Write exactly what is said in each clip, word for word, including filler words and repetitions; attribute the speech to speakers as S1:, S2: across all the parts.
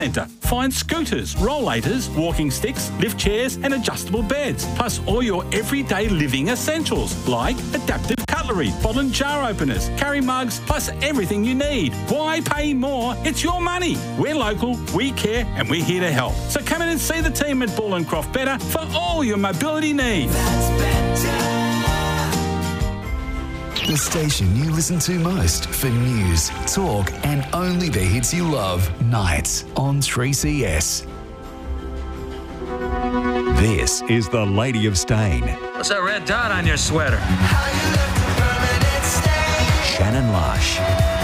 S1: Centre. Find scooters, rollators, walking sticks, lift chairs and adjustable beds, plus all your everyday living essentials like adaptive cutlery, bottle and jar openers, carry mugs, plus everything you need. Why pay more? It's your money. We're local, we care and we're here to help. So come in and see the team at Ball and Croft Better for all your mobility needs.
S2: That's better.
S3: The station you listen to most for news, talk and only the hits you love. Nights on three C S.
S4: This is the Lady of Stain.
S5: What's that red dot on your sweater?
S2: How you left a permanent stain.
S4: Shannon Lush.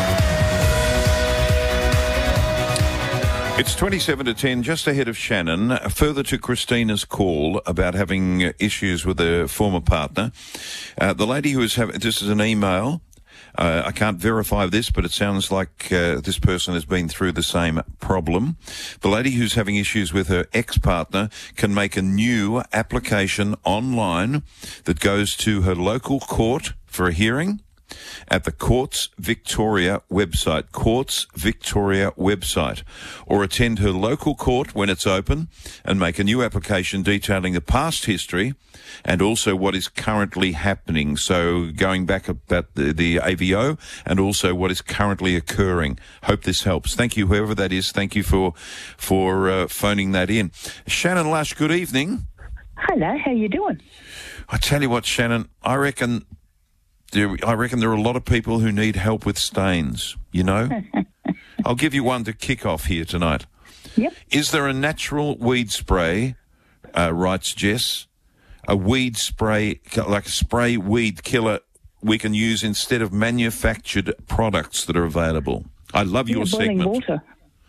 S6: It's twenty-seven to ten, just ahead of Shannon. Further to Christina's call about having issues with a former partner. Uh, the lady who is having, this is an email. Uh, I can't verify this, but it sounds like uh, this person has been through the same problem. The lady who's having issues with her ex-partner can make a new application online that goes to her local court for a hearing at the Courts Victoria website, Courts Victoria website, or attend her local court when it's open and make a new application detailing the past history and also what is currently happening. So going back about the, the A V O and also what is currently occurring. Hope this helps. Thank you, whoever that is. Thank you for for uh, phoning that in. Shannon Lush, good evening.
S7: Hello, how you doing?
S6: I tell you what, Shannon, I reckon there, I reckon there are a lot of people who need help with stains, you know? I'll give you one to kick off here tonight.
S7: Yep.
S6: Is there a natural weed spray, uh, writes Jess, a weed spray, like a spray weed killer we can use instead of manufactured products that are available? I love your
S7: yeah, boiling
S6: segment.
S7: Water.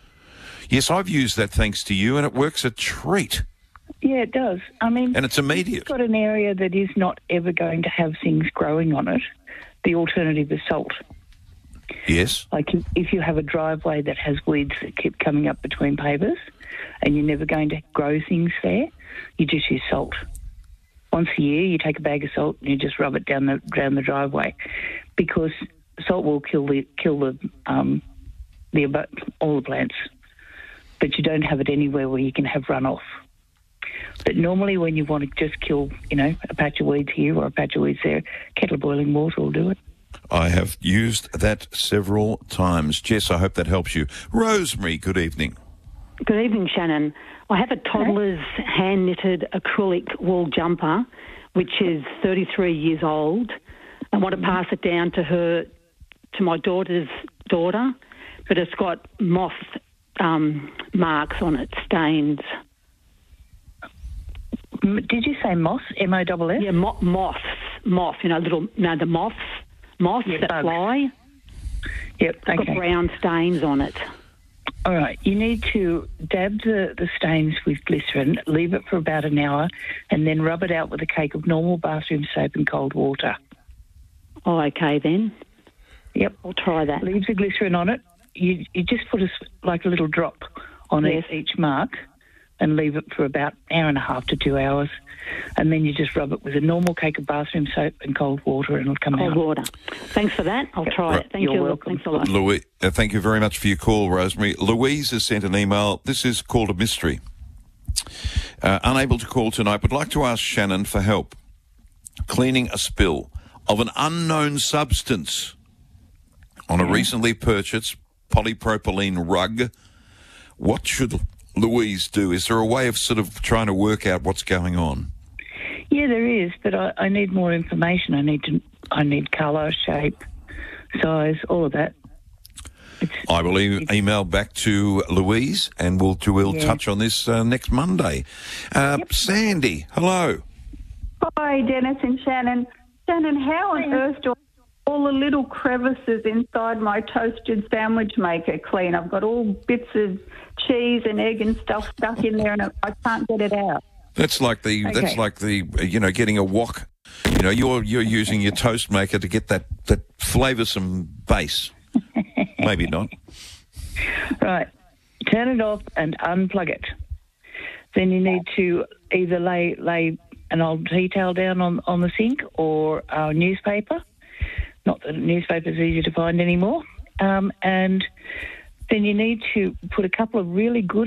S6: Yes, I've used that thanks to you, and it works a treat.
S7: Yeah, it does. I mean,
S6: and it's immediate.
S7: It's got an area that is not ever going to have things growing on it. The alternative is salt.
S6: Yes.
S7: Like if you have a driveway that has weeds that keep coming up between pavers and you're never going to grow things there, you just use salt. Once a year, you take a bag of salt and you just rub it down the down the driveway, because salt will kill the kill the um, the all the plants, but you don't have it anywhere where you can have runoff. But normally, when you want to just kill, you know, a patch of weeds here or a patch of weeds there, kettle of boiling water will do it.
S6: I have used that several times. Jess, I hope that helps you. Rosemary, good evening.
S8: Good evening, Shannon. I have a toddler's hand-knitted acrylic wool jumper, which is thirty-three years old. I want to pass it down to her, to my daughter's daughter, but it's got moth um, marks on it, stains.
S7: Did you say moss? M O S S?
S8: Yeah, mo- moths. Moth, you know, little, no, the moths. Moths
S7: yeah,
S8: that
S7: bugs.
S8: fly.
S7: Yep,
S8: it's
S7: okay.
S8: got brown stains on it.
S7: All right, you need to dab the, the stains with glycerin, leave it for about an hour, and then rub it out with a cake of normal bathroom soap and cold water.
S8: Oh, okay then.
S7: Yep.
S8: I'll try that.
S7: Leave the glycerin on it. You you just put a, like a little drop on
S8: yes.
S7: each, each mark and leave it for about an hour and a half to two hours. And then you just rub it with a normal cake of bathroom soap and cold water and it'll come
S8: cold
S7: out.
S8: Cold water. Thanks for that. I'll try
S6: right.
S8: it. Thank
S7: You're
S8: you.
S7: welcome.
S8: Thanks a lot.
S6: Louis, uh, thank you very much for your call, Rosemary. Louise has sent an email. This is called a mystery. Uh, unable to call tonight, but like to ask Shannon for help. Cleaning a spill of an unknown substance on a
S7: yeah.
S6: recently purchased polypropylene rug. What should Louise do? Is there a way of sort of trying to work out what's going on?
S7: Yeah, there is, but I, I need more information. I need to. I need colour, shape, size, all of that. It's,
S6: I will e- email back to Louise, and we'll we'll
S7: yeah.
S6: touch on this uh, next Monday. Uh,
S7: yep.
S6: Sandy, hello.
S9: Hi, Dennis and Shannon. Shannon, how on earth do all the little crevices inside my toasted sandwich maker clean? I've got all bits of cheese and egg and stuff stuck in there, and I can't get it out.
S6: That's like the
S7: okay.
S6: that's like the you know getting a wok. You know, you're you're using your toast maker to get that that flavoursome base. Maybe not.
S7: Right. Turn it off and unplug it. Then you need to either lay lay an old tea towel down on, on the sink or a newspaper. Not that newspaper's easy to find anymore. Um, and then you need to put a couple of really good